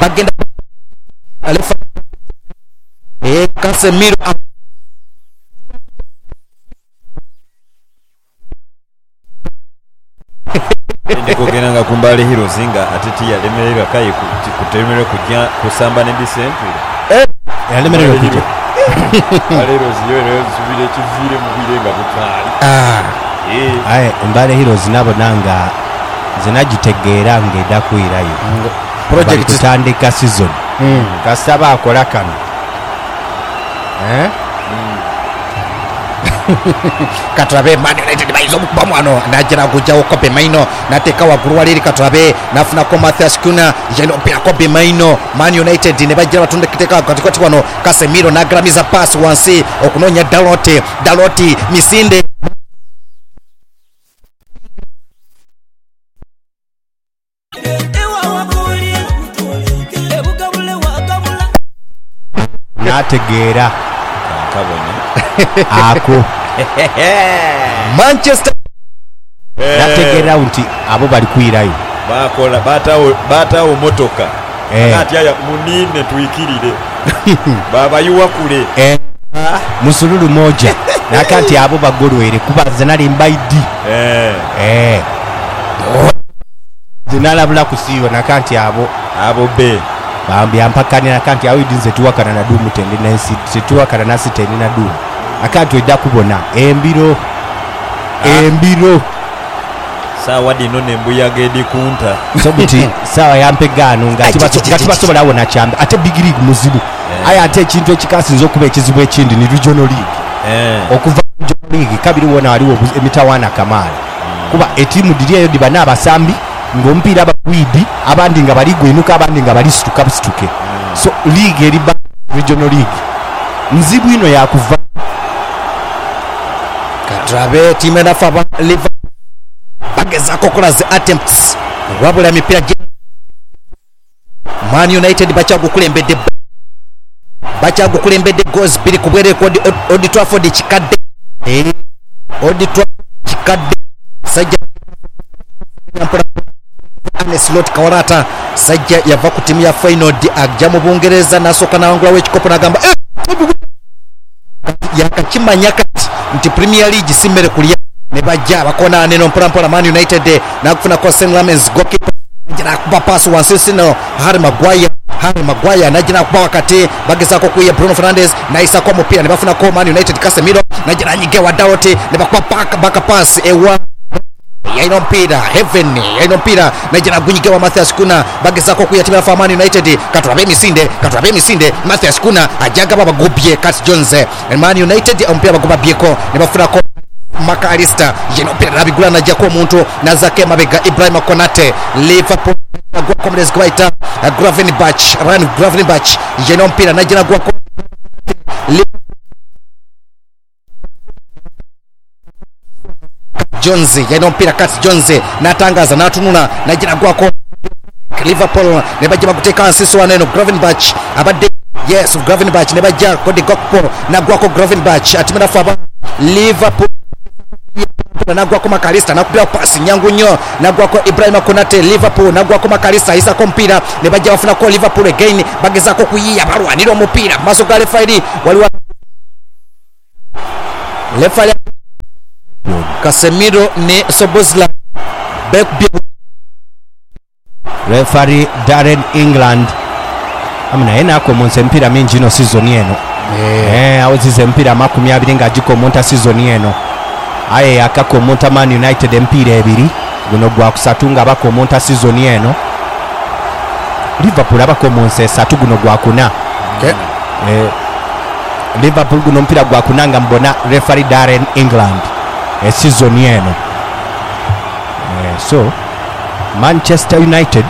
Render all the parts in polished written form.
bagenda Casemiro ndiko genanga kumbali Heroes nga ateti yalemererwa kai kutemerera kujja kusamba ne Vicente yalemererwa kujja Heroes yero zubire kivire mu birenga butali mbale Heroes nabo nanga zinagitegeera ngeda kuirayo project kutandika season kasaba akola kano Katurabe Man United baizo bamwano najira kujawo Kobe Maino nateka waguru waliri Katurabe nafuna ko Matthias Cunha jeno pia Kobe Maino Man United ne bajira batunde kiteka katikati wano Casemiro na gramiza pass wansi okunonya Daloti Misinde nategeera kabone ako Manchester nategeera nti abo bali kwirayo bakola batawo motoka ati aya munine tuikirire baba yuwa kule musululu moja nakanti abo bagolwere kubaza nali mbaidi zinalabula kusiiwa nakanti abo be bambi ampakani nakanti awo idinze tuwakana na dumu tende nensi tuwakana nasi tende na dumu akanti ojja kubona embiro sawa dino nembuyaga edi kunta so buti sawa yampegano nga tibasobola wona kyambe ate big league muzibu aya ate ekintu ekikasinza okuba ekizibu ekindi ni regional league okuva regional league kabiri wona waliwo emitawana kamala kuba etimu diriyo dibana abasambi ng'omupiira abagwidi abandi nga bali gwenuka abandi nga bali situke so league eri regional league nzibu ino yakuva Katurabe timu enafa Liverpool bagezako kola ze attempts wabula mipira Man United bacyagukulembedde goals biri kubwere ko Old Trafford kikadde sajja slot kawarata sajja yava ku timu ya final ajja mu Bungereza nasoka na wangula w'ekikopo nagamba yakakimanya kati nti Premier League simmere kulya ne bajja bakona neno mpolampola Man United nakufuna ko St. Lamens goalkeeper njira kuba pass wansisino Harry Maguire najira kuba wakati bagezako kuya Bruno Fernandes na isa kwa mupira ne bafuna ko Man United Casemiro najira nyige wa Dalot ne bakwa baka pass ewa yaino mpira najira gunyige wa Matthias Cunha bagezako kuya timu ya Man United Katurabe misinde Matthias Cunha ajaga baba gobye Cat Jones Man United ompira bagoba bieko ne bafuna ko McAllister jeno pira nabigula najja ko omuntu nazake mabega Ibrahim Konate Liverpool gwa Comrades Gwaita Gravenberch jeno mpira najja gwa Jones jeno mpira Cat Jones natangaza natununa najja gwa ko Liverpool ne bajja bakuteka ansisi waneno Gravenberch abadde Gravenberch ne bajja ko de Gokpo na gwa ko Gravenberch atimira faba Liverpool nagwa ko McAllister nakubira pasi nyangu nnyo nagwa ko Ibrahim Konate Liverpool nagwa ko McAllister isa ko mpira ne bajja bafuna ko Liverpool again bagezako kuyiya balwanira omupira maso ga referee waliwa Casemiro ne Szoboszlai referee Darren England amina yena ko monse mpira mingi no season eno awozize mpira 20 nga gikomonta season eno aye yakakomonta Man United empira ebiri guno gwa kusatunga bakomonta season eno Liverpool abakomonse esatu guno gwa kuna Liverpool guno mpira gwa kunanga mbona referee Darren England season eno so Manchester United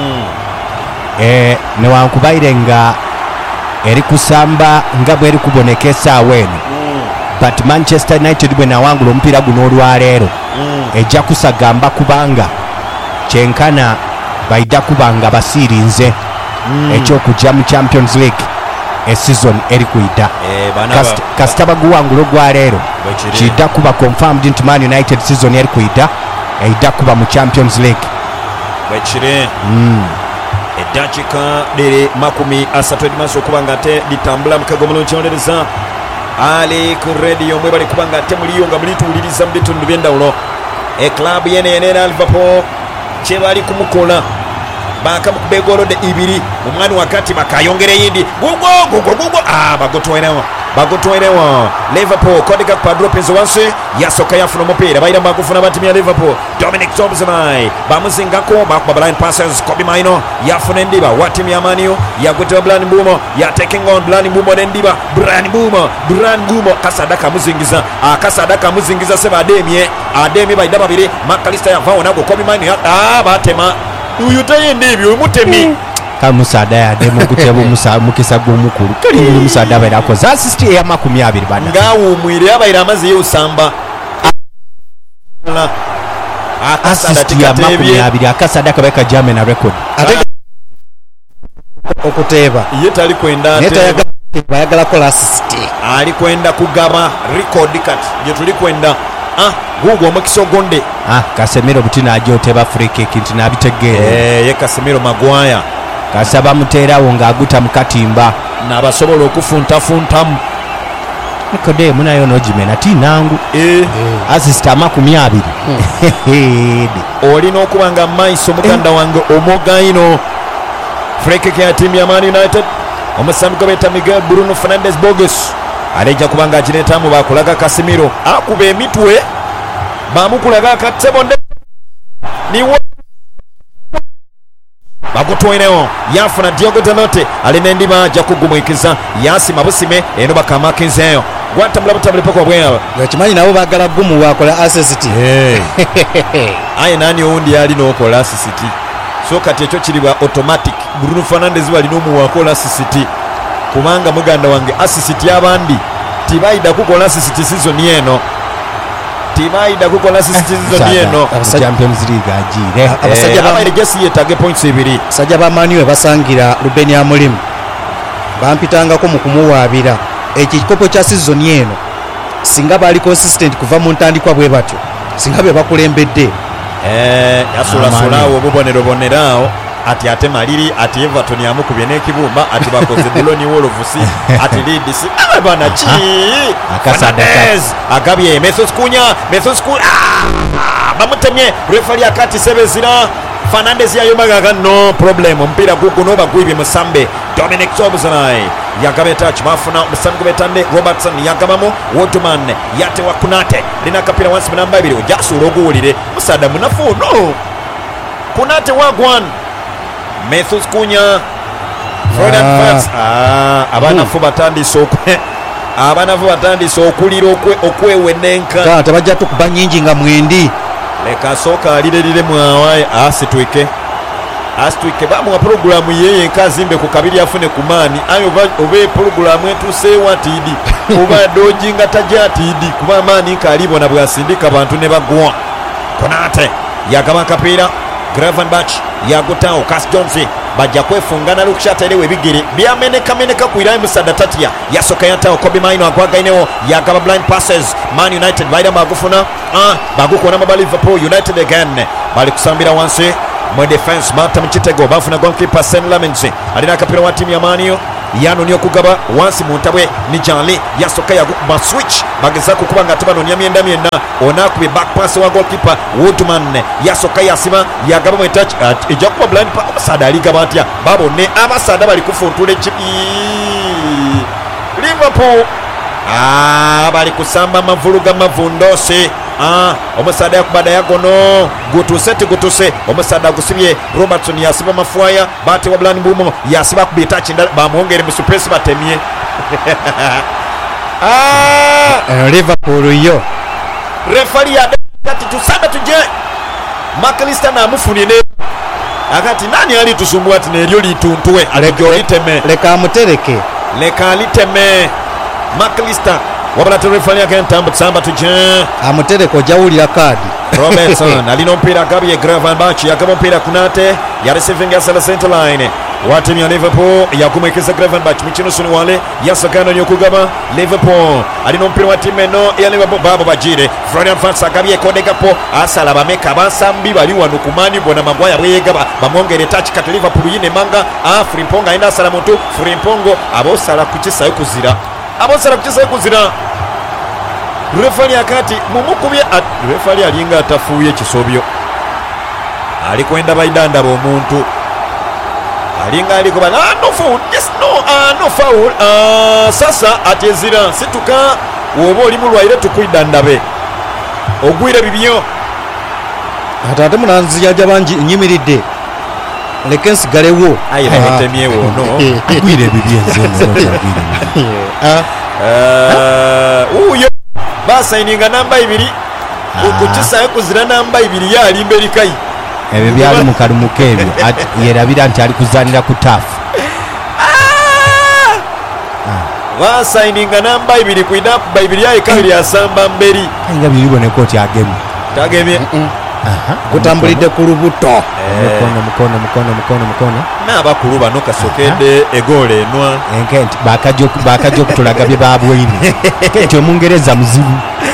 ne wankubaire nga eri kusamba nga bweri kubonekesa aweno but Manchester United bwe nawangula omupiira guno olwaleero ejja kusagamba kubanga kyenkana baida kubanga basiirinze ekyokujja mu Champions League season eri kuyita kasita baguwangula ogwaleero kidda kuba confirmed nti Man United season eri kuyita eidda kuba mu Champions League bwekire dakika dere makumi asatu edimaso okuba nga ate litambula mukago mulungi kyondereza ali ku radio mwe bali kuba nga ate muliyo nga mulituwuliriza mu bitundu by'endawulo eklabu yeneyenera Liverpool kye bali kumukola bakamukube egolode ibiri mu mwani wakati bakayongera eyindi gugwo bagotwerewo Liverpool kodeka kwadropinzo wansi yasoka yafuna omupiira bayira bakufuna batimu ya Liverpool Dominic Szoboszlai bamuzingako bakuba blind passes Kobbie Mainoo yafuna endiba wa timu ya Man U yagutibwa Bryan Mbeumo taking on Bryan Mbeumo n'endiba Bryan Mbeumo kasadaka amuzingiza seba ademye bayida babiri McAllister yavawo nago Kobbie Mainoo batema uyu tayende ebyo mutemi kamusaada yademu okuteba mukisa gw'omukulu kali buli musaada abaire akoze assist eya 20 bana ngawumwire abaire amaze yosamba assist ya 20 akasada kabeka German record okuteba ye tali kwenda bayagala kola assist ali kwenda kugaba record kati je tuli kwenda gugu omukisa ogonde Casemiro butina ajoteba free kick nti nabitegeere ye Casemiro Maguire kasaba muteerawo ng'aguta mu katimba n'abasobola okufuntafuntamu Nikodemu nayo nogimena tinangu assist 20 olina okuba nga maiso muganda wange omogaino free kick ya timu ya Man United omusambi beta Miguel Bruno Fernandes Borges alejja kuba nga agireetamu bakulaga Casemiro akuba emitwe bamukulaga akatsebonde niwo bagotwerewo yafuna Diogo Dalot alina endiba ajja kugumwikiza yasima busime eno bakamakinzeeyo gwatamulabutambule paka obweyawo gakimanyi nabo bagala gumu wakola assist aye nani owundi yali n'okola assist so kati ekyo kiri bwa automatic Bruno Fernandes balina omuwakola assist kubanga muganda wange assist y'abandi tibayida kukola assist season eno Champions League ajire abasajja babaire jesi yetage points 2 sajja ba Man U basangira Ruben Amorim bampitangako mu kumuwaabira ekikopo kya season eno singa bali consistent kuva mu ntandikwa bwe batyo singa be bakulembedde yasolasolawo obubonerobonerawo ati ate maliri ati Everton yamukubye n'ekibumba ati bakoze Bologna Wolves ati Leeds abana ki akasadaka agabye Mesut Cunha bamutemye referee akati sebezira Fernandes yayomaga no problem mpira guguno bagwibye musambe Dominic Szoboszlai yagabe touch bafuna musambe betande Robertson yagabamo Woodman yate wa Kunate lina kapira wansi namba 2 ojasula oguwulire musada munafu no Kunate wagwan Mesut Cunha abanafu batandise okulira okwewenenka tebajja tukuba nyingi nga mwendi leka sooka alirerire mwawaye asitwike bamuwa pulogulamu yeye nkazimbe ku kabiri afune ku maani ayo oba pulogulamu etuseewo atiidi oba dojinga tajja atiidi kuba amaani nkalibona bwasindika bantu ne bagwa Konate yagaba akapiira Gravenberch yagutawo Cas Jones bajja kwefungana lukushaterewe ebigere byameneka kuira musada tatia yasoka yatawo Kobbie Mainoo agwagainewo yagaba blind passes Man United baira magufuna bagukona maba Liverpool United again bali kusambira wansi mu defense mata mukitego bafuna goalkeeper Sen Lamens alina akapira wa timu ya Man U yanoni okugaba wansi mu ntabwe ni Janli yasoka yagukuba switch bagezako kuba nga tabanonya myenda onakubye back pass wa goalkeeper Woodman yasoka yasiba yagaba mu touch ejja kuba blind pass omusada aligaba atya babone abasada bali kufuntula ekibi Liverpool bali kusamba mavuluga mavundose omusada yakubada yagono gutuse omusada gusibye Robertson yasiba mafwaya bate wa Bryan Mbeumo yasiba kubita chinda bamwongere mu space batemye Liverpool yo referee ya kati tusaba tuje McAllister na mufuni ne akati nani ali tusumbua ati neryo lituntwe alijoliteme leka liteme McAllister wabala referee again samba tuje amutereko ojawulira kadi Robertson alina mpira gabiye Gravenberch yagaba mpira Kunate ya receiving ya center line watemya Liverpool yakumwekeza Gravenberch mukino soni wale yasagana nyokugaba Liverpool alina omupiira wa timu eno ya Liverpool babo bajire Florian Wirtz agabye ekondegapo asala bameka basambi bali wano kumani bona Maguire bweyegaba bamwongere touch kati Liverpool yine manga Frimpong aina asala muntu Frimpong abosala kukisayo kuzira refali akati mumukubye refali alinga atafuye kisobyo alikwenda baidanda bomuntu alinga alikuba no foul yes no foul sasa atezira situka wobo oli mulwaire tukwidandabe ogwire bibyo atate munanzi yaja banji nyimiridde lekensi galewo ayi batemyewo no agwire bibyenze uyo basaininga namba 2 ukukisayo kuzira namba 2 yalimba erikai ebyo byali mu kalumuka ebyo yerabira nti ali kuzanira ku taafu basaininga namba 2 kuidapu bayibiri yayikabiri yasamba mberi nga biriboneka oti agemu tagemye kutambulidde ku lubuto mukono n'abakulu bano kasokedde egoolo enwa enkenti bakajja okutulaga bye babwine kenti omungereza muzibu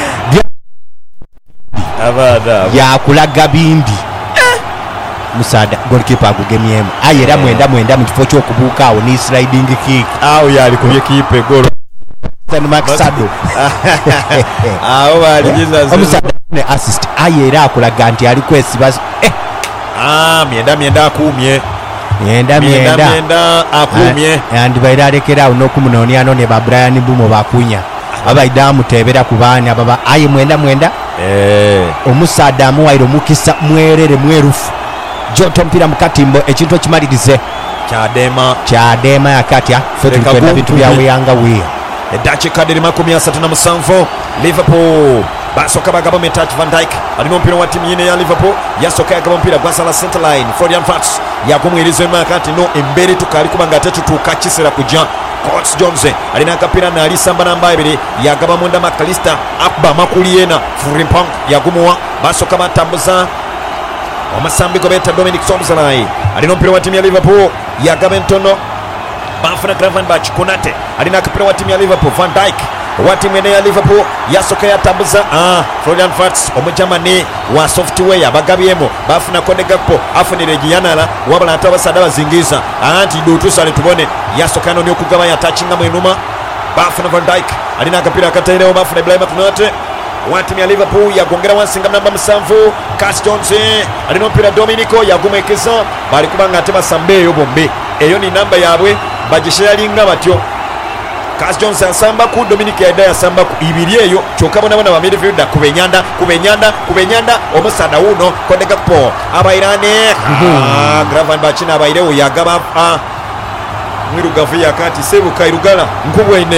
yakulaga bindi musada golikipa agugemyemu aye era mwenda mu kifo ky'okubuuka awo ni sliding kick awo yali kubye kipa egoolo Maxado awo baligiza omusada ne assist aye era akulaga nti ali kwesiba myenda akumye myenda akumye andi baira alekerawo n'okumunoonyano ne ba Brian Bumo bakunya abaida amutebera ku baani ababa aye mwenda omusada amuwaire omukisa mwerere mwerufu joto mpira mukatimbo ekintu ekimalirize kyadeema yakatya fe tulikwenda bintu byaweyanga weya eddakiika ddiri 37 Liverpool basoka bagaba metach Van Dijk alina omupiira wa timu yine ya Liverpool yasoka yagaba omupiira gwasala center line Florian Wirtz yagumwiriza emakati no embere tukali kubanga tetutuuka kiseera kujja Coates Jones alina akapiira naalisamba namba 2 yagaba munda McAllister akuba makuliena Frimpong yagumuwa basoka batambuza omasambigo beta Dominic Szoboszlai alina omupiira wa timu ya Liverpool yagaba entono bafuna Gravenberch Konate alina akapiira wa timu ya Liverpool Van Dijk wa timu ene ya Liverpool yasoka yatambuza Florian Wirtz omujamani wa software bagabyemo bafuna Kondegapo afunire Gianala wabala ate abasada bazingiza anti dutusale tubone yasoka noni okugaba yatachinga mwenuma bafuna Van Dijk alina akapiira akatairewo bafuna Ibrahima Konate wa timu ya Liverpool yagongera wansinga namba 7 Coates Jones alina omupiira Dominico yagumwekeza bali kubanga ate basambeeyo bombe eyo ni namba yabwe bagishayalinga batyo Coates Jones asamba ku Dominic yaida yasamba ku ibiri eyo kyokka bona ba midfielder kubenyanda omusada uno Kondegapo abairane Gravenberch n'abairewo yagaba mwirugavu yakati sebuka irugala nkubwene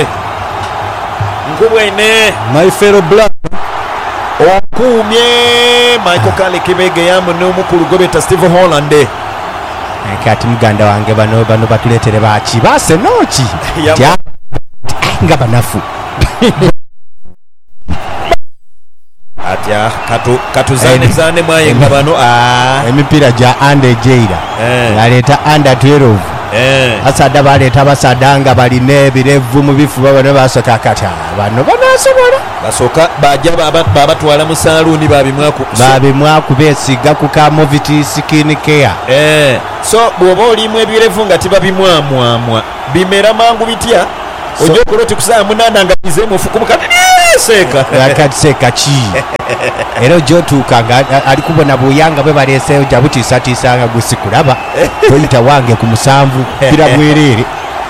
my fellow black okumye Michael Carrick Kibege yamu n'omukulu gobeta Steve Holland kati muganda wange bano batuleetere baki base noki nga banafu atya katuzane mwayenga bano emipiira gya under jaira ngaleeta under 12 basada baleeta basada nga balina ebirevu mu bifuba bano basoka kati bano banasobola basoka bajja babatwala mu saluuni babimwaku beesiga ku kamoviti skin care so bw'oba olimu ebirevu nga tibabimwamwamwa bimera mangu bitya ojja okola oti kusaa munana nga bizeemufuku mukati seeka ki era ojja otuuka nga ali kubona buyanga bwe baleeseyo ja butiisatiisa nga gusikulaba toyita wange ku 7 pira bwereere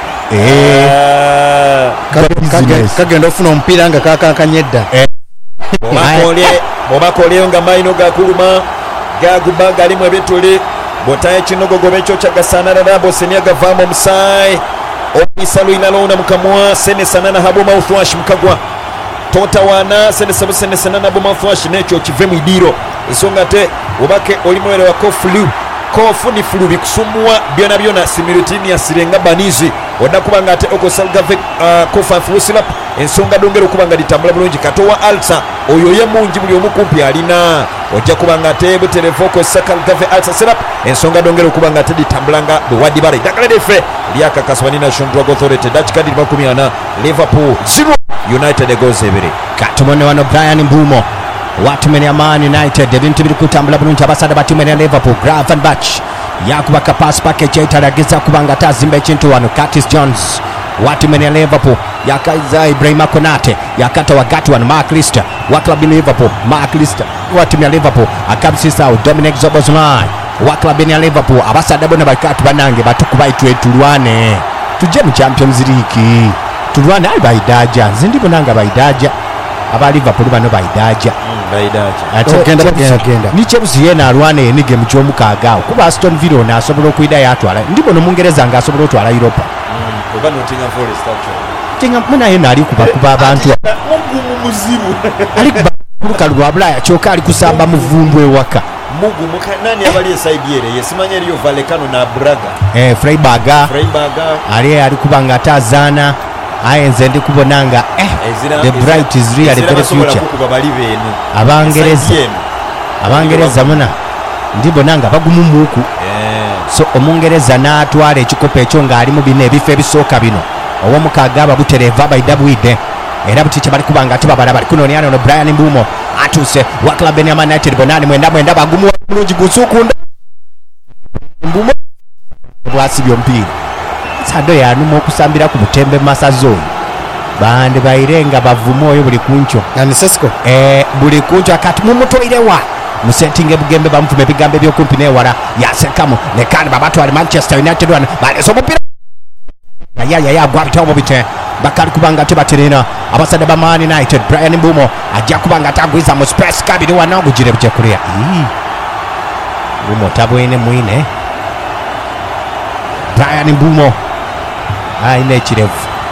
kagenda ofuna omupiira nga kakakanye edda bw'obakoleyo nga mayino gakuluma gaguba galimu ebituli bw'otayo ekinogogoba ekyo kyagasaanalala bw'osenia gavaamu omusaayi omisa lwina lwona mukamwa senesanana habo mouthwash mukagwa totawana senesanana habo mouthwash nekyo kive mu idiiro ensonga te obake oli mulwere wa kofu ni flu bikusumbuwa byona simultaneous sirenga banizi odda kubanga ate okosalgave cough and flu syrup ensonga dongera okubanga litambula bulungi katowa alsa oyo ye mungi buli omukumpi alina ojja kuba nga tebuterefu okozesa Calcave Alsa Syrup ensonga dongera okuba nga teditambula nga bwe wadibala eddagala lyaffe lyakakasibwa ne National Drug Authority dakikadi 40 Liverpool 0 United egoals 2 katumone wano Brian Mbumo watumenya Man United ebintu biri kutambula bulungi abasada batumenya Liverpool Gravenberch yakuba kapasi package yaitalagiza kubanga tazimba ekintu wano Curtis Jones watumenya Liverpool yakaiza Ibrahima Konate yakata wagati wano Mark Lister wa club ya Liverpool Mark Lister watumenya Liverpool akabisisa Dominic Szoboszlai wa club ya Liverpool abasada bona bakati banange batukuba itwe tulwane tuje mu Champions League tulwane ali baidaja zindibo nanga baidaja aba Liverpool bano baidaja Genda. ni Chelsea yena alwane enige mu kyomukaaga kuba Aston Villa nasobola okuida yatwala ndipo no Mungereza nga asobola otwala Europa oba Nottingham Forest tinga muna yena ali kuba abantu muzibu ali kuba lwa Bulaya kyoka ali kusamba muvumbu ewaka mugu nani abali eside yere yesimanya eriyo Vallecano na Braga Freiburg ali kuba nga atazana ayenze ndi kubonanga the bright is really for the future abangereza muna ndibonanga bagumu muku so omungereza n'atwala ekikopo ekyo ng'ali mu bino ebifo ebisooka bino ow'omukaaga ababutereva baidabwide era butike bali kubanga ate babala bali kunoonyana ono Brian Mbumo atuuse wa club ya Man United bonani mwenda bagumu bulungi gusuukunda Mbumo bwasibye omupiira sado yanuma okusambira ku butembe masazo bande bairenga bavumo oyo buli kuncho yani Sesco buli kuncho akati mumutoirewa musettinge bugembe bamufume bigambe byokumpi newala yasekamu nekani babatu ali Manchester United wana baleso mupira ya gwabitawo mubite bakali kubanga tebaterena abasada ba Man United Brian Mbumo ajja kubanga tagwiza mu space kabiri wana ogujire buje kulia Mbumo tabwene mwine Brian Mbumo aine kirevu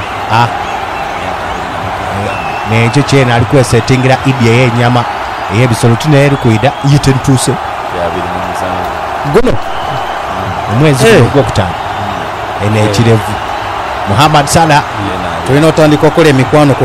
nekyo kyena ali kwesettingira idi ey'enyama ey'ebisolo tuneeri kuida yite ntuuse guno omwezi gwokutaano ene ekirevu Muhammad Salah tulina otandika okola emikwano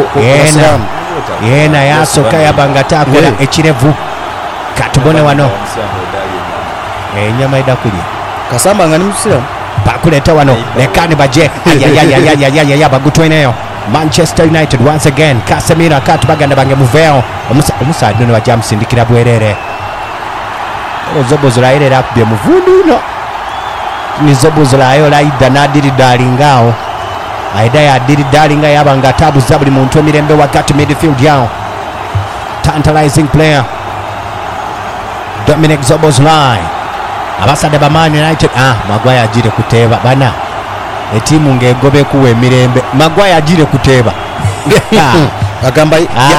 yena yasooka yabanga takola ekirevu katubone wano enyama edakulya Kasamba nga ni musiramu bakuleta wano nekani baje ya bagutweneyo Manchester United once again Casemiro katubaganda bange muveo omusaadde ne bajja musindikira bwerere Szoboszlai era akubye muvundu no ni Szoboszlai olaida nadiri dalingao aida ya diri dalinga yabanga tabuza buli muntu emirembe wakati midfield yao tantalizing player Dominic Szoboszlai abasade ba Man United Maguire ajire kuteeba bana etimu ngegobe kuwa emirembe Maguire ajire kuteeba agamba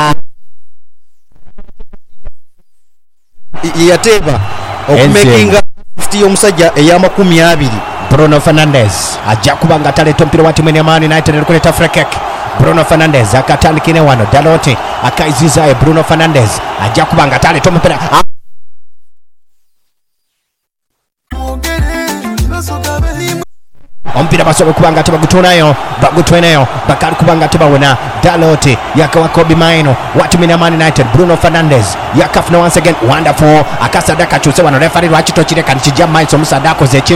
yateeba okumekinga 50 y'omusajja eya20 Bruno Fernandes ajja kubanga taleta omupiira wa timu ya Man United alikuleta free kick Bruno Fernandes akatandikine wano Dalot akaiziza Bruno Fernandes ajja kubanga taleta omupiira omupiira basobola kubanga bagutwenayo bakali kubanga tebawona Dalot yakawa Kobe Maino watumina Man United Bruno Fernandes yakafuna once again wonderful akasada kakyuse wano referee lwakitokireka nikijja maiso omusadde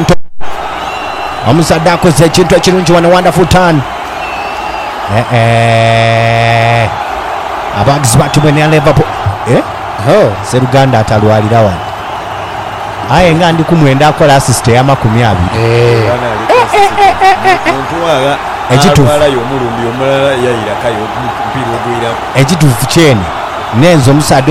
akoze ekintu ekirungi wano wonderful turn abagizi batumenya Liverpool Seruganda atalwalira wano aye nga ndi kumwenda akola assist ya 20 ekituufu kyene nenzo omusadde